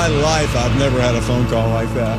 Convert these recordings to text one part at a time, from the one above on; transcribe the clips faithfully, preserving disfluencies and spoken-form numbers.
my life, I've never had a phone call like that.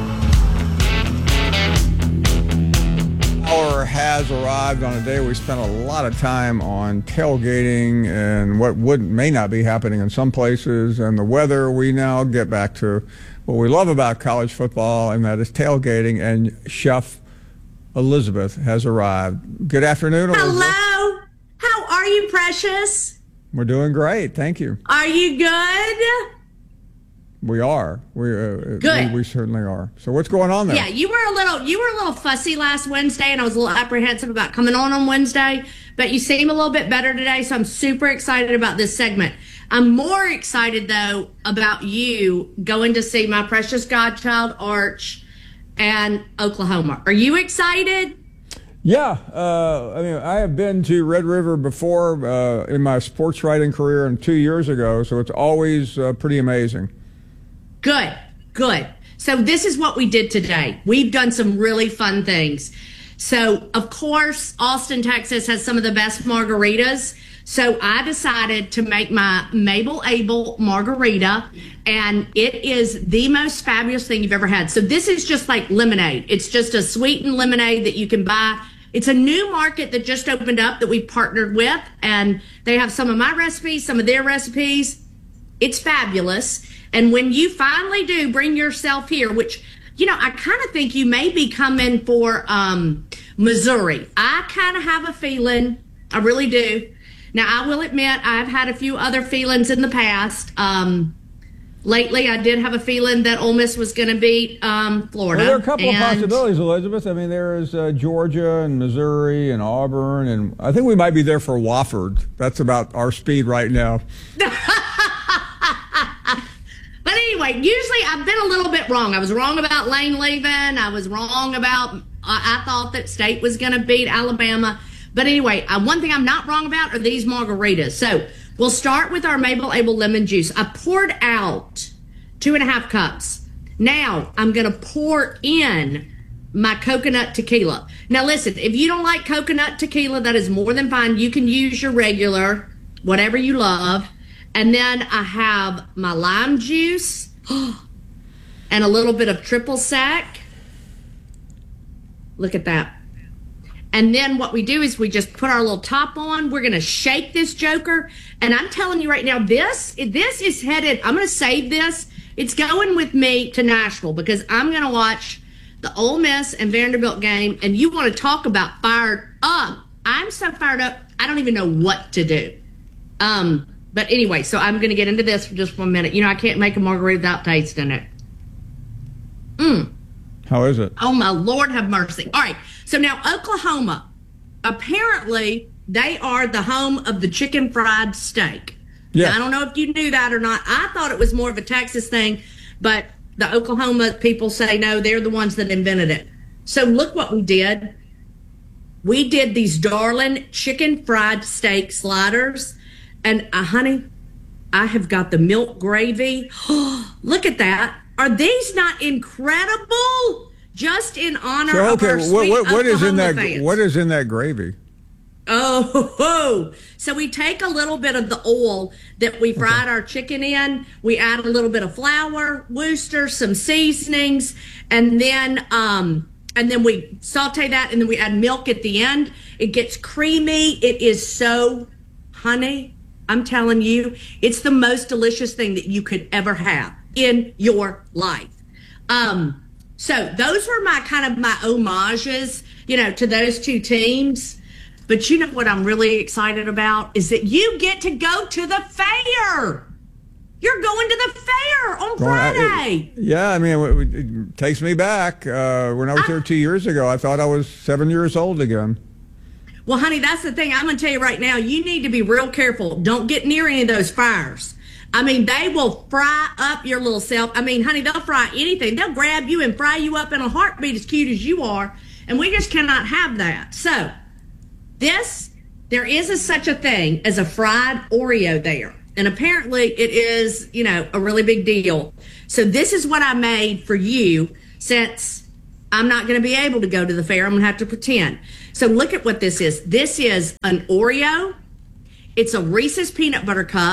Hour has arrived on a day we spent a lot of time on tailgating and what would may not be happening in some places, and the weather. We now get back to what we love about college football, and that is tailgating, and Chef Elizabeth has arrived. Good afternoon, Elizabeth. Hello. How are you, Precious? We're doing great. Thank you. Are you good? We are. We, uh, Good. We, we certainly are. So what's going on there? Yeah, you were a little you were a little fussy last Wednesday, and I was a little apprehensive about coming on on Wednesday, but you seem a little bit better today, so I'm super excited about this segment. I'm more excited, though, about you going to see my precious godchild, Arch, and Oklahoma. Are you excited? Yeah. Uh, I mean, I have been to Red River before uh, in my sports writing career and two years ago, so it's always uh, pretty amazing. Good, good. So this is what we did today. We've done some really fun things. So, of course, Austin, Texas has some of the best margaritas. So I decided to make my Mabel Abel margarita, and it is the most fabulous thing you've ever had. So this is just like lemonade. It's just a sweetened lemonade that you can buy. It's a new market that just opened up that we partnered with, and they have some of my recipes, some of their recipes. It's fabulous. And when you finally do bring yourself here, which, you know, I kind of think you may be coming for um, Missouri. I kind of have a feeling, I really do. Now, I will admit I've had a few other feelings in the past. Um, lately, I did have a feeling that Ole Miss was going to beat um, Florida. Well, there are a couple and... of possibilities, Elizabeth. I mean, there is uh, Georgia and Missouri and Auburn, and I think we might be there for Wofford. That's about our speed right now. But anyway, usually I've been a little bit wrong. I was wrong about Lane leaving. I was wrong about, uh, I thought that State was going to beat Alabama. But anyway, uh, one thing I'm not wrong about are these margaritas. So we'll start with our Mabel Abel lemon juice. I poured out two and a half cups. Now I'm going to pour in my coconut tequila. Now listen, if you don't like coconut tequila, that is more than fine. You can use your regular, whatever you love. And then I have my lime juice and a little bit of triple sec. Look at that. And then what we do is we just put our little top on. We're going to shake this joker. And I'm telling you right now, this, this is headed, I'm going to save this. It's going with me to Nashville because I'm going to watch the Ole Miss and Vanderbilt game. And you want to talk about fired up. I'm so fired up, I don't even know what to do. Um... But anyway, so I'm going to get into this for just one minute. You know, I can't make a margarita without tasting it. Mmm. How is it? Oh, my Lord, have mercy. All right. So now Oklahoma, apparently they are the home of the chicken fried steak. Yeah. Now, I don't know if you knew that or not. I thought it was more of a Texas thing, but the Oklahoma people say, no, they're the ones that invented it. So look what we did. We did these darling chicken fried steak sliders. And, uh, honey, I have got the milk gravy. Look at that. Are these not incredible? Just in honor so, okay, of our what, sweet what, what is in that? fans. What is in that gravy? Oh, ho, ho. So we take a little bit of the oil that we fried okay. our chicken in. We add a little bit of flour, Worcester, some seasonings, and then um, and then we saute that, and then we add milk at the end. It gets creamy. It is so, honey. I'm telling you, it's the most delicious thing that you could ever have in your life. Um, so those were my kind of my homages, you know, to those two teams. But you know what I'm really excited about is that you get to go to the fair. You're going to the fair on Friday. I, it, yeah, I mean, it, it takes me back. Uh, when I was I, there two years ago, I thought I was seven years old again. Well, honey, that's the thing. I'm going to tell you right now, you need to be real careful. Don't get near any of those fires. I mean, they will fry up your little self. I mean, honey, they'll fry anything. They'll grab you and fry you up in a heartbeat as cute as you are. And we just cannot have that. So this, there is a, such a thing as a fried Oreo there. And apparently it is, you know, a really big deal. So this is what I made for you since I'm not going to be able to go to the fair. I'm going to have to pretend. So look at what this is. This is an Oreo. It's a Reese's peanut butter cup.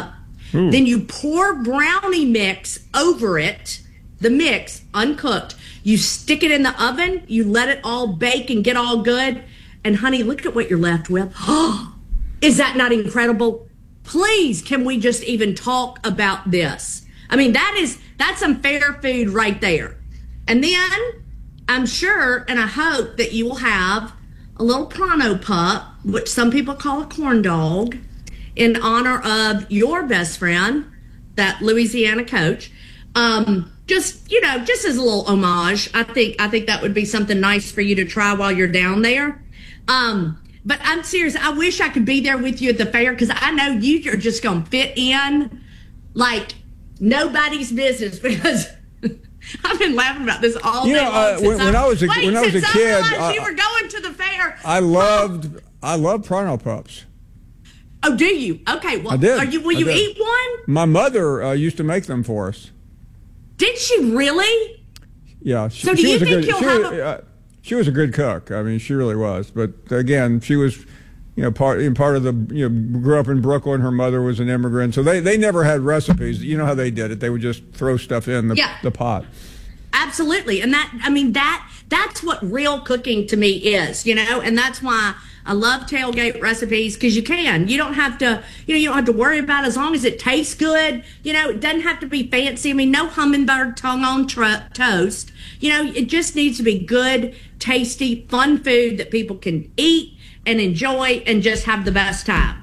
Ooh. Then you pour brownie mix over it, the mix, uncooked. You stick it in the oven, you let it all bake and get all good. And honey, look at what you're left with. Oh, is that not incredible? Please, can we just even talk about this? I mean, that is, that's some fair food right there. And then I'm sure and I hope that you will have a little Pronto Pup, which some people call a corn dog, in honor of your best friend, that Louisiana coach. Um, just, you know, just as a little homage. I think, I think that would be something nice for you to try while you're down there. Um, but I'm serious. I wish I could be there with you at the fair, because I know you are just going to fit in like nobody's business, because I've been laughing about this all you day know, long. Uh, when, when I was a, wait, when I was a since kid, I I, you were going to the fair. I loved I loved Pronto Pups. Oh, do you? Okay, well, I did. Are you? Will I you did. eat one? My mother uh, used to make them for us. Did she really? Yeah. She, so do she you was think a good, you'll she have was, a... uh, she was a good cook. I mean, she really was. But again, she was, you know, part part of the, you know, grew up in Brooklyn. Her mother was an immigrant, so they, they never had recipes. You know how they did it? They would just throw stuff in the yeah. the pot. Absolutely, and that I mean that that's what real cooking to me is, you know, and that's why I love tailgate recipes, because you can. You don't have to, you know, you don't have to worry about it, as long as it tastes good. You know, it doesn't have to be fancy. I mean, no hummingbird tongue on tr- toast. You know, it just needs to be good, tasty, fun food that people can eat and enjoy and just have the best time.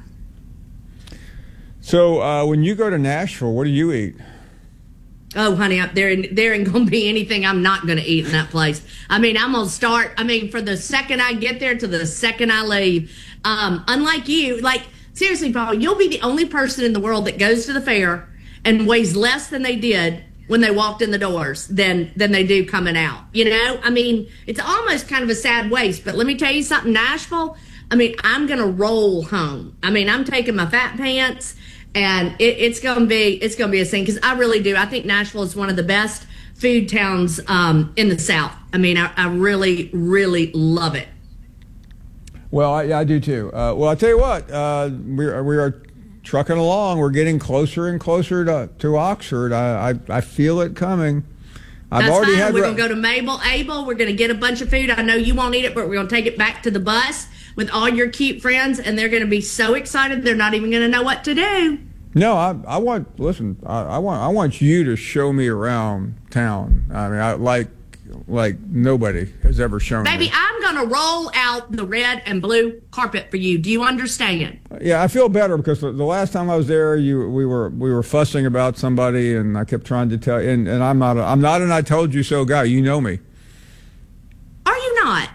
So uh, when you go to Nashville, what do you eat? Oh, honey, up there, there ain't going to be anything I'm not going to eat in that place. I mean, I'm going to start, I mean, for the second I get there to the second I leave. Um, unlike you, like, seriously, Paul, you'll be the only person in the world that goes to the fair and weighs less than they did when they walked in the doors than, than they do coming out. You know, I mean, it's almost kind of a sad waste. But let me tell you something, Nashville, I mean, I'm going to roll home. I mean, I'm taking my fat pants. And it, it's going to be it's going to be a thing, because I really do. I think Nashville is one of the best food towns um, in the South. I mean, I, I really, really love it. Well, I, I do too. Uh, well, I'll tell you what, uh, we, are, we are trucking along. We're getting closer and closer to, to Oxford. I, I, I feel it coming. I've That's already fine. had. We're going to go to Mabel, Abel. We're going to get a bunch of food. I know you won't eat it, but we're going to take it back to the bus with all your cute friends, and they're going to be so excited they're not even going to know what to do. No, I, I want. Listen, I, I want. I want you to show me around town. I mean, I like, like nobody has ever shown Baby, me. I'm going to roll out the red and blue carpet for you. Do you understand? Yeah, I feel better, because the, the last time I was there, you we were we were fussing about somebody, and I kept trying to tell. And, and I'm not. A, I'm not an I told you so guy. You know me. Are you not?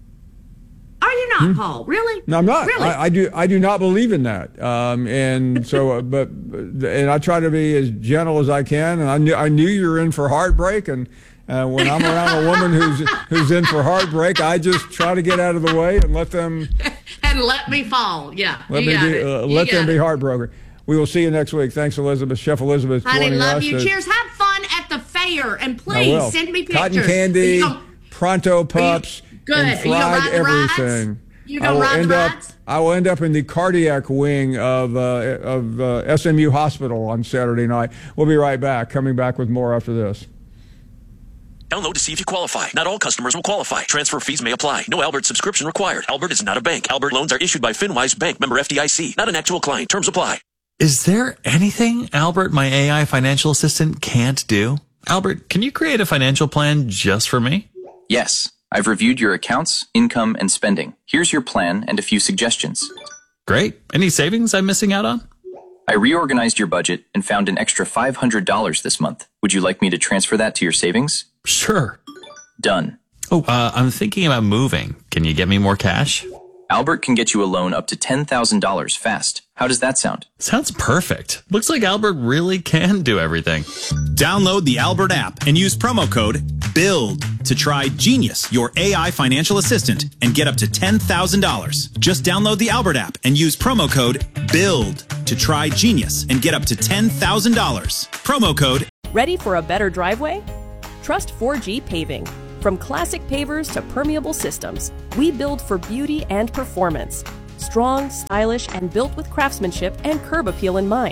Are you not, hmm? Paul? Really? No, I'm not. Really? I, I do. I do not believe in that. Um, and so, uh, but, and I try to be as gentle as I can. And I knew, I knew you were in for heartbreak. And uh, when I'm around a woman who's who's in for heartbreak, I just try to get out of the way and let them. And let me fall. Yeah. Let me be, uh, let them be heartbroken. We will see you next week. Thanks, Elizabeth. Chef Elizabeth. Honey, love us you. as, Cheers. Have fun at the fair, and please send me pictures. Cotton candy, Pronto Pups. Good. And fried Are you gonna ride everything. The you gonna ride the rides? Up, I will end up in the cardiac wing of uh, of uh, S M U Hospital on Saturday night. We'll be right back. Coming back with more after this. Download to see if you qualify. Not all customers will qualify. Transfer fees may apply. No Albert subscription required. Albert is not a bank. Albert loans are issued by FinWise Bank, member F D I C. Not an actual client. Terms apply. Is there anything Albert, my A I financial assistant, can't do? Albert, can you create a financial plan just for me? Yes. I've reviewed your accounts, income, and spending. Here's your plan and a few suggestions. Great. Any savings I'm missing out on? I reorganized your budget and found an extra five hundred dollars this month. Would you like me to transfer that to your savings? Sure. Done. Oh, uh, I'm thinking about moving. Can you get me more cash? Albert can get you a loan up to ten thousand dollars fast. How does that sound? Sounds perfect. Looks like Albert really can do everything. Download the Albert app and use promo code BUILD to try Genius, your A I financial assistant, and get up to ten thousand dollars. Just download the Albert app and use promo code BUILD to try Genius and get up to ten thousand dollars. Promo code. Ready for a better driveway? Trust four G Paving. From classic pavers to permeable systems, we build for beauty and performance. Strong, stylish, and built with craftsmanship and curb appeal in mind.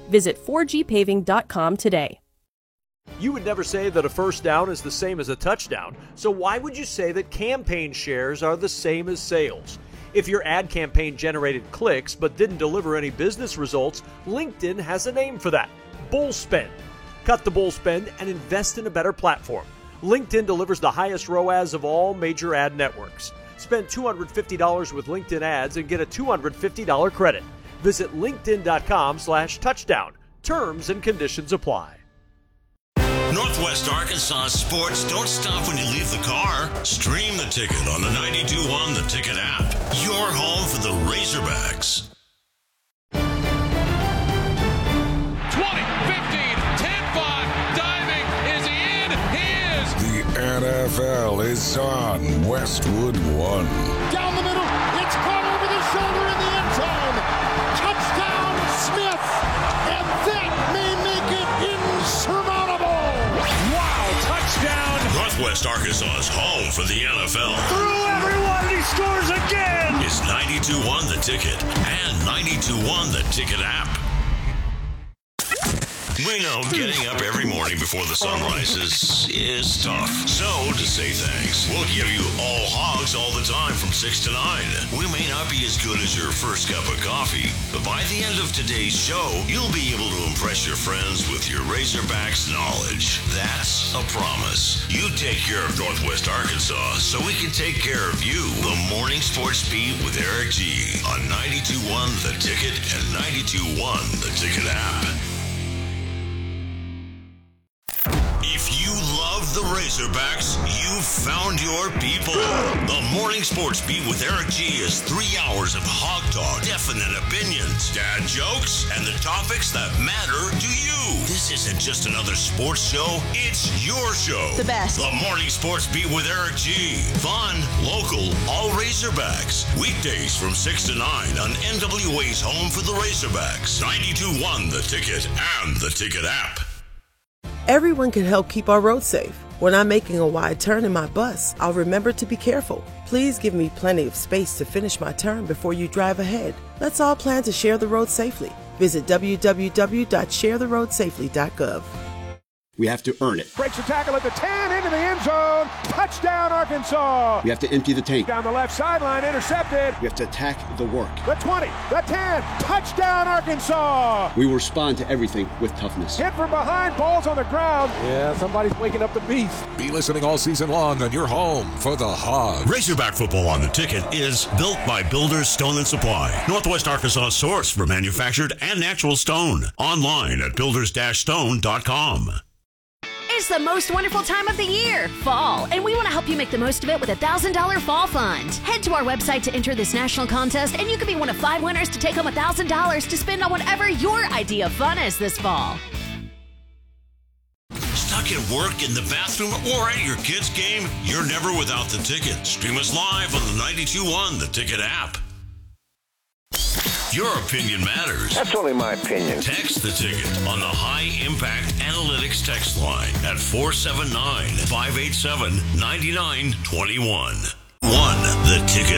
Visit four G paving dot com today. You would never say that a first down is the same as a touchdown, so why would you say that campaign shares are the same as sales? If your ad campaign generated clicks but didn't deliver any business results, LinkedIn has a name for that: bull spend. Cut the bull spend and invest in a better platform. LinkedIn delivers the highest R O A S of all major ad networks. Spend two hundred fifty dollars with LinkedIn ads and get a two hundred fifty dollars credit. Visit linkedin.com slash touchdown. Terms and conditions apply. Northwest Arkansas sports don't stop when you leave the car. Stream the Ticket on the ninety-two point one The Ticket app. Your home for the Razorbacks. twenty, fifteen, ten, five, diving. Is he in? He is. The N F L is on Westwood One. Down the middle, it's caught over the shoulder in the end zone. Touchdown, Smith, and that may make it insurmountable. Wow, touchdown. Northwest Arkansas's home for the N F L. Through everyone, he scores again. Is ninety-two point one The Ticket and ninety-two point one The Ticket app. We know getting up every morning before the sun rises is tough. So, to say thanks, we'll give you all hogs all the time from six to nine. We may not be as good as your first cup of coffee, but by the end of today's show, you'll be able to impress your friends with your Razorbacks knowledge. That's a promise. You take care of Northwest Arkansas so we can take care of you. The Morning Sports Beat with Eric G. on ninety-two point one The Ticket and ninety-two point one The Ticket app. If you love the Razorbacks, you've found your people. The Morning Sports Beat with Eric G is three hours of hog talk, definite opinions, dad jokes, and the topics that matter to you. This isn't just another sports show, it's your show. The best. The Morning Sports Beat with Eric G. Fun, local, all Razorbacks. Weekdays from six to nine on N W A's home for the Razorbacks. ninety-two point one The Ticket and the Ticket app. Everyone can help keep our roads safe. When I'm making a wide turn in my bus, I'll remember to be careful. Please give me plenty of space to finish my turn before you drive ahead. Let's all plan to share the road safely. Visit w w w dot share the road safely dot gov. We have to earn it. Breaks the tackle at the ten, into the end zone. Touchdown, Arkansas. We have to empty the tank. Down the left sideline, intercepted. We have to attack the work. The twenty, the ten, touchdown, Arkansas. We will respond to everything with toughness. Hit from behind, balls on the ground. Yeah, somebody's waking up the beast. Be listening all season long on your home for the Hogs. Razorback football on the Ticket is built by Builders Stone and Supply. Northwest Arkansas source for manufactured and natural stone. Online at builders dash stone dot com. It's the most wonderful time of the year, fall, and we want to help you make the most of it with a one thousand dollars Fall Fund. Head to our website to enter this national contest, and you could be one of five winners to take home one thousand dollars to spend on whatever your idea of fun is this fall. Stuck at work, in the bathroom, or at your kid's game? You're never without the Ticket. Stream us live on the ninety-two point one The Ticket app. Your opinion matters. That's only my opinion. Text the Ticket on the High Impact Analytics text line at four seven nine, five eight seven, nine nine two one. One, The Ticket